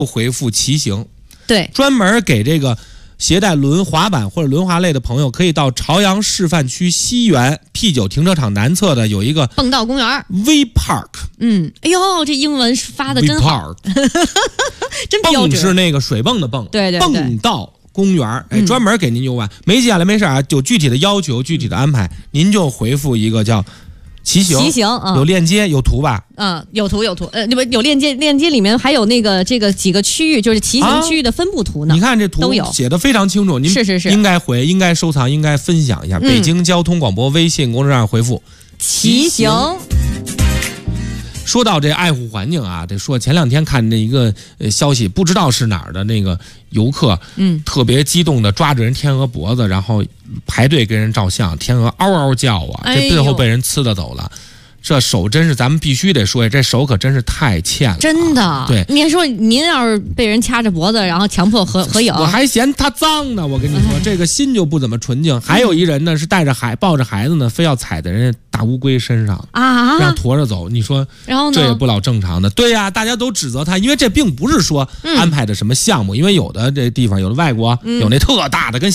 回复骑行。 对， 专门给这个携带轮滑板或者轮滑类的朋友，可以到朝阳示范区西园 P9 停车场南侧的有一个蹦道公园 V Park。 哎呦，这英文发的真好，真标准。 蹦是那个水蹦的蹦， 对， 蹦道公园，专门给您游玩。没记下来没事啊，有具体的要求、具体的安排，您就回复一个叫骑行，有链接有图吧？ 有图，有链接，链接里面还有那个这个几个区域，就是骑行区域的分布图呢。 你看这图写的非常清楚，您是应该回，应该收藏，应该分享一下。北京交通广播微信公众号回复骑行。 说到这爱护环境啊，得说前2天看这一个消息，不知道是哪儿的那个游客，特别激动的抓着人天鹅脖子，然后排队跟人照相，天鹅嗷嗷叫啊，这最后被人呲的走了。这手真是，咱们必须得说呀，这手可真是太欠了， 真的。 对， 您说您要是被人掐着脖子，然后强迫合影， 我还嫌他脏呢。我跟你说，这个心就不怎么纯净。还有一人呢，是抱着孩子呢，非要踩在人家大乌龟身上啊，让驮着走。你说， 然后呢？ 这也不老正常的。对呀，大家都指责他，因为这并不是说安排的什么项目，因为有的这地方，有的外国有那特大的跟